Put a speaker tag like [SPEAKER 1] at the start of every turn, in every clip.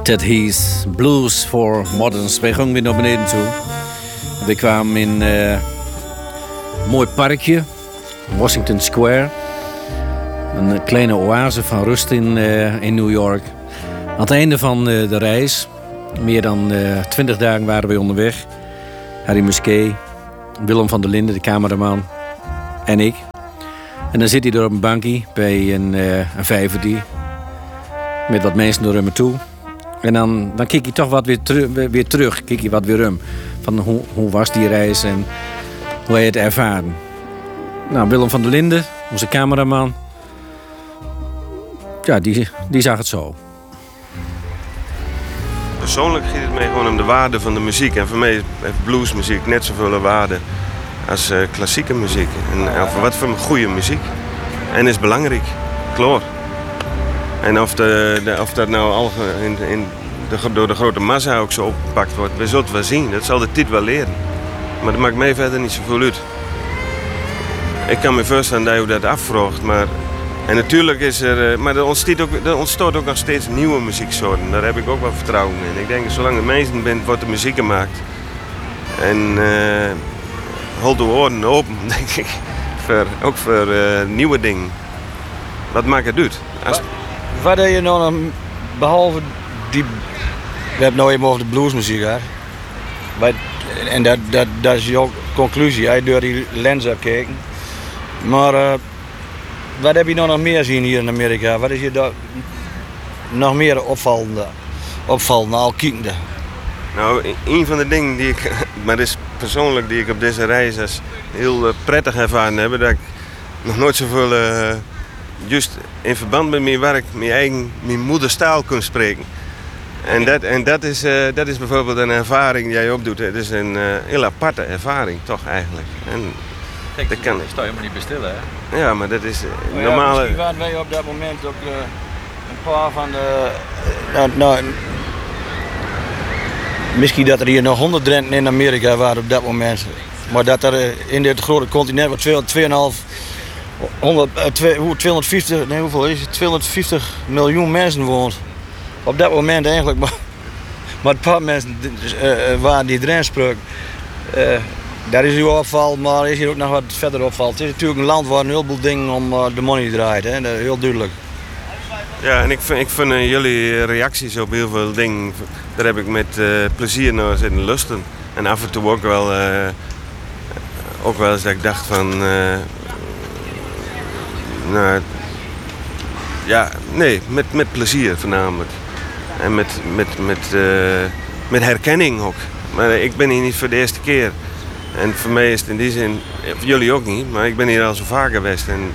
[SPEAKER 1] Ted Heath, Blues for Moderns. Wij gingen weer naar beneden toe. We kwamen in een mooi parkje, Washington Square. Een kleine oase van rust in New York. Aan het einde van de reis, meer dan 20 dagen waren we onderweg. Harry Musquet, Willem van der Linden, de cameraman, en ik. En dan zit hij er op een bankje bij een vijverdie. Met wat mensen door hem toe. En dan kijk je toch wat weer terug. Kijk je wat weer om. Van hoe was die reis en hoe heb je het ervaren. Nou, Willem van der Linden, onze cameraman. Ja, die zag het zo.
[SPEAKER 2] Persoonlijk gaat het mij gewoon om de waarde van de muziek. En voor mij heeft bluesmuziek net zoveel waarde als klassieke muziek. En wat voor goede muziek. En is belangrijk. Klaar. En of dat nou al door de grote massa ook zo opgepakt wordt, we zullen het wel zien. Dat zal de tijd wel leren. Maar dat maakt mij verder niet zoveel uit. Ik kan me voorstellen dat je dat afvraagt, maar... En natuurlijk is er... Maar er ontstaat ook nog steeds nieuwe muzieksoorten. Daar heb ik ook wel vertrouwen in. Ik denk dat zolang er mensen bent, wordt er muziek gemaakt. En hold de oren open, denk ik. Ook voor nieuwe dingen. Wat maakt het uit?
[SPEAKER 3] Wat heb je nou behalve die... We hebben nou even over de bluesmuziek gehad. En dat is jouw conclusie. Hij door die lens hebt gekeken. Maar wat heb je nou nog meer zien hier in Amerika? Wat is je daar nog meer opvallende al kijkende?
[SPEAKER 2] Nou, een van de dingen die ik, maar dat is persoonlijk die ik op deze reis als heel prettig ervaren heb, dat ik nog nooit zoveel juist in verband met mijn werk mijn moederstaal kan spreken. En dat is bijvoorbeeld een ervaring die jij opdoet. Het is een heel aparte ervaring, toch eigenlijk. En
[SPEAKER 1] kijk, dat kan. Ik sta helemaal niet bestillen, hè?
[SPEAKER 2] Ja, maar dat is normale...
[SPEAKER 3] Misschien waren wij op dat moment ook een paar van de... misschien dat er hier nog 100 Drenten in Amerika waren op dat moment. Maar dat er in dit grote continent waar 250 miljoen mensen woont. Op dat moment eigenlijk maar een paar mensen waren die Drent spraken. Dat is uw opval, maar is hier ook nog wat verder opvalt. Het is natuurlijk een land waar een heleboel dingen om de money draait, hè? Dat is heel duidelijk.
[SPEAKER 2] Ja, en ik vind jullie reacties op heel veel dingen, daar heb ik met plezier naar zitten lusten. En af en toe ook wel eens dat ik dacht van... met plezier voornamelijk. En met herkenning ook. Maar ik ben hier niet voor de eerste keer. En voor mij is het in die zin, voor jullie ook niet, maar ik ben hier al zo vaak geweest. En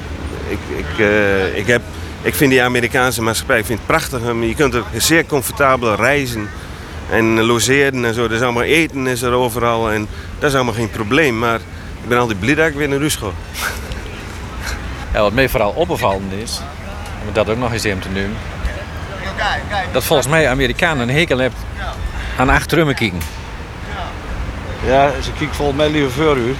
[SPEAKER 2] ik vind die Amerikaanse maatschappij, ik vind het prachtig. Je kunt er zeer comfortabel reizen en logeren en zo. Dus allemaal eten is er overal en dat is allemaal geen probleem. Maar ik ben altijd blij dat ik weer naar huis ga.
[SPEAKER 1] Ja, wat mij vooral opgevallen is, om dat ook nog eens even te noemen, dat volgens mij Amerikanen een hekel hebben aan achterom kijken.
[SPEAKER 3] Ja, ze kijkt volgens mij liever voor u.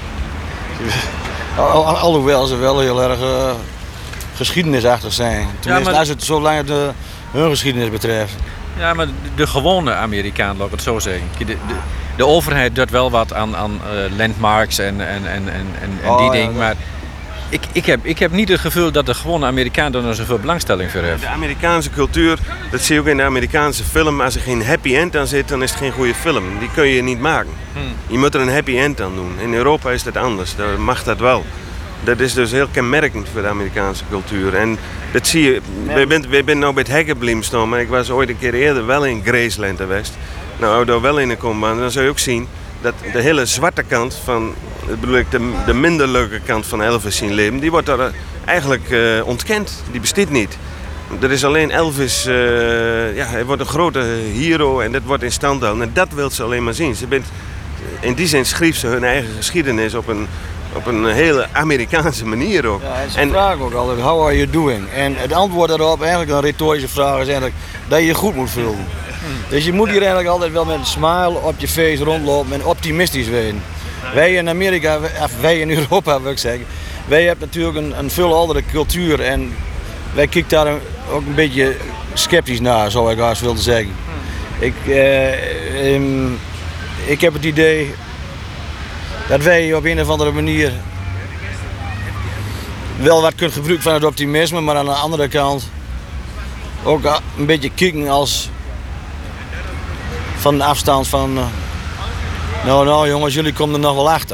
[SPEAKER 3] Alhoewel ze wel heel erg geschiedenisachtig zijn. Tenminste, als het zolang het hun geschiedenis betreft.
[SPEAKER 1] Ja, maar de gewone Amerikaan, laat ik het zo zeggen. De overheid doet wel wat aan landmarks en die dingen, maar ik heb niet het gevoel dat de gewone Amerikaan er zoveel belangstelling voor heeft.
[SPEAKER 2] De Amerikaanse cultuur, dat zie je ook in de Amerikaanse film. Als er geen happy end aan zit, dan is het geen goede film. Die kun je niet maken. Je moet er een happy end aan doen. In Europa is dat anders, daar mag dat wel. Dat is dus heel kenmerkend voor de Amerikaanse cultuur. En dat zie je, wij zijn nou bij het Heggebleem staan, maar ik was ooit een keer eerder wel in Graceland geweest. Nou, als je daar wel in komt, dan zul je ook zien dat de hele zwarte kant van, bedoel ik, de minder leuke kant van Elvis zijn leven, die wordt daar eigenlijk ontkend. Die bestaat niet. Er is alleen Elvis, hij wordt een grote hero en dat wordt in stand gehouden. En dat wil ze alleen maar zien. In die zin schreef ze hun eigen geschiedenis op een hele Amerikaanse manier ook.
[SPEAKER 3] Ja, en ze vragen ook altijd, how are you doing? En het antwoord daarop, eigenlijk een retorische vraag, is eigenlijk dat je je goed moet voelen. Dus je moet hier eigenlijk altijd wel met een smile op je face rondlopen en optimistisch zijn. Wij in Amerika, of wij in Europa wil ik zeggen, wij hebben natuurlijk een veel oudere cultuur en wij kijken daar ook een beetje sceptisch naar, zou ik haast willen zeggen. Ik heb het idee dat wij op een of andere manier wel wat kunnen gebruiken van het optimisme, maar aan de andere kant ook een beetje kijken als van de afstand van nou jongens, jullie komen er nog wel achter.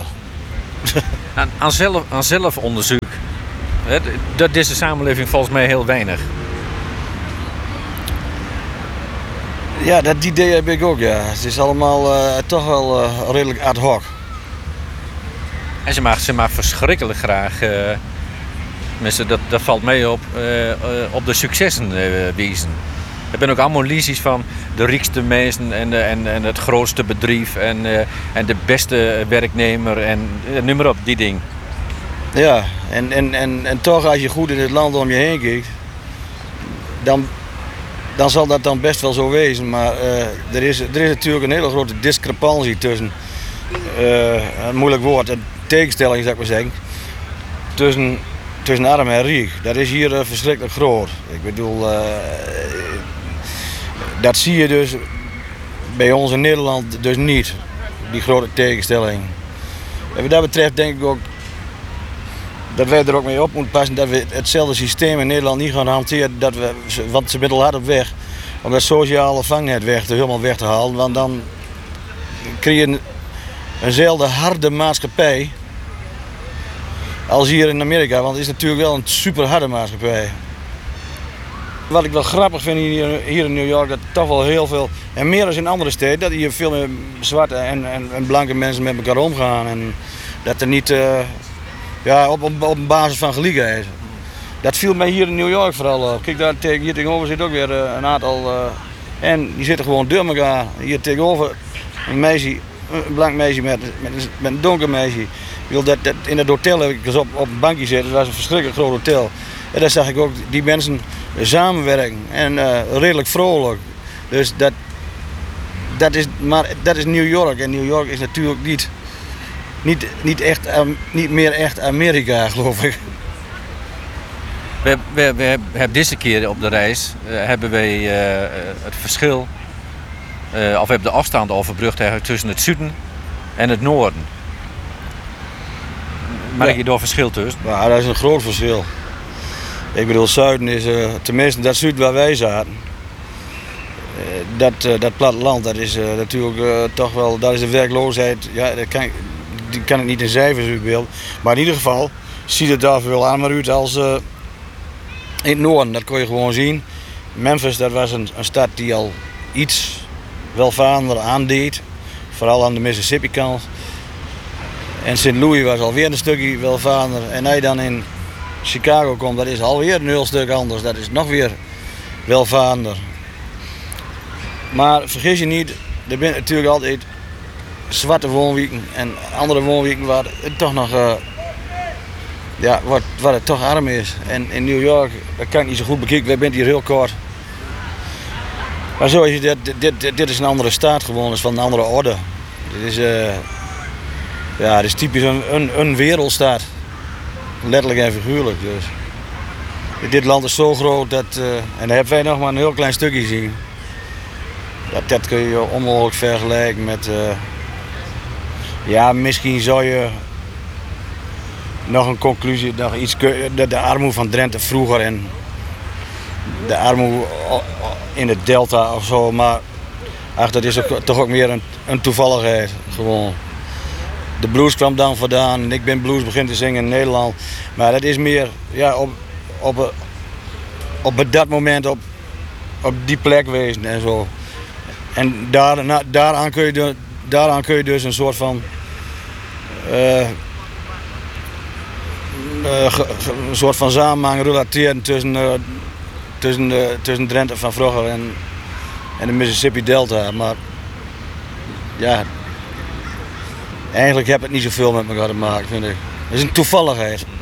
[SPEAKER 1] Aan zelfonderzoek, dat is de samenleving volgens mij heel weinig.
[SPEAKER 3] Ja, dat idee heb ik ook, ja. Het is allemaal toch wel redelijk ad hoc.
[SPEAKER 1] En ze mag verschrikkelijk graag, tenminste dat valt mee op de successen wijzen. Er zijn ook allemaal liedjes van de rijkste mensen en het grootste bedrijf en de beste werknemer en noem maar op, die ding.
[SPEAKER 3] Ja, en toch als je goed in het land om je heen kijkt, dan zal dat dan best wel zo wezen. Maar er is natuurlijk een hele grote discrepantie tussen, een moeilijk woord, een tegenstelling zou ik maar zeggen, tussen arm en rijk. Dat is hier verschrikkelijk groot. Ik bedoel, dat zie je dus bij ons in Nederland dus niet, die grote tegenstelling. En wat dat betreft denk ik ook dat wij er ook mee op moeten passen dat we hetzelfde systeem in Nederland niet gaan hanteren, want ze middel hard op weg om dat sociale vangnet helemaal weg te halen. Want dan krijg je eenzelfde harde maatschappij als hier in Amerika, want het is natuurlijk wel een super harde maatschappij. Wat ik wel grappig vind hier in New York, dat toch wel heel veel, en meer dan in andere steden, dat hier veel meer zwarte en blanke mensen met elkaar omgaan. En dat er niet op een basis van gelijkheid. Dat viel mij hier in New York vooral op. Kijk, hier tegenover zit ook weer een aantal, en die zitten gewoon door elkaar. Hier tegenover een blank meisje met een donker meisje. In het hotel heb ik dus op een bankje zitten, dat was een verschrikkelijk groot hotel. En daar zag ik ook die mensen samenwerken en redelijk vrolijk. Dus dat is New York. En New York is natuurlijk niet meer echt Amerika, geloof ik.
[SPEAKER 1] We hebben deze keer op de reis hebben wij het verschil, of we hebben de afstand overbrugd eigenlijk tussen het zuiden en het noorden. Merk je daar verschil tussen?
[SPEAKER 3] Ja, dat is een groot verschil. Ik bedoel, zuiden is, tenminste dat zuiden waar wij zaten, dat platteland, dat is natuurlijk toch wel, dat is de werkloosheid, ja, die kan ik niet in cijfers uitbeelden. Maar in ieder geval ziet het daar veel armer uit als in het noorden, dat kon je gewoon zien. Memphis, dat was een stad die al iets welvarender aandeed, vooral aan de Mississippi kant. En St. Louis was alweer een stukje welvarender. En als je dan in Chicago komt, dat is alweer een heel stuk anders. Dat is nog weer welvarender. Maar vergis je niet, er zijn natuurlijk altijd zwarte woonwijken en andere woonwijken waar het toch nog waar het toch arm is. En in New York, dat kan ik niet zo goed bekijken, wij zijn hier heel kort. Maar zoals je dit is een andere staat gewoon, is van een andere orde. Dit is typisch een wereldstaat. Letterlijk en figuurlijk. Dus. Dit land is zo groot dat, en daar hebben wij nog maar een heel klein stukje zien. Dat kun je onmogelijk vergelijken met, misschien zou je nog een conclusie, nog iets, de armoede van Drenthe vroeger en de armoede in het delta of zo, maar dat is toch ook meer een toevalligheid gewoon. De blues kwam dan vandaan en ik ben blues beginnen te zingen in Nederland. Maar dat is meer op dat moment op die plek wezen en zo. En daaraan kun je dus een soort van een soort van samenhang relateren tussen Drenthe van vroeger en de Mississippi Delta. Maar eigenlijk heb het niet zoveel met elkaar te maken, vind ik. Het is een toevalligheid.